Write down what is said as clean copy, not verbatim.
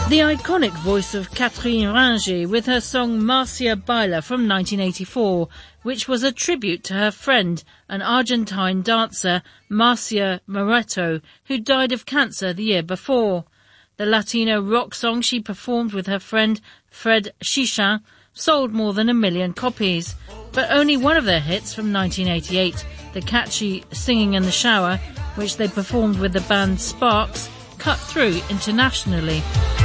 The iconic voice of Catherine Ringer with her song Marcia Baila from 1984, which was a tribute to her friend, an Argentine dancer, Marcia Moretto, who died of cancer the year before. The Latino rock song she performed with her friend Fred Chichin sold more than 1 million copies, but only one of their hits from 1988, the catchy Singing in the Shower, which they performed with the band Sparks, cut through internationally.